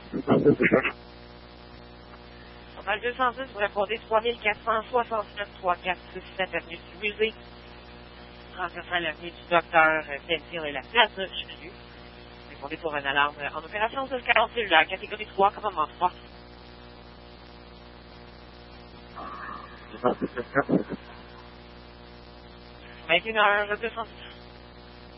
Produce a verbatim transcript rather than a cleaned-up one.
Normal deux cent dix, vous répondez trois mille quatre cent soixante-neuf trois quatre six sept avenue du Musée, trente-neuf à l'avenue du Docteur Penfield et la place de Chevelu. Vous répondez pour une alarme en opération de quarante cellulaire, catégorie trois, commandement trois. vingt et une heures deux cent dix.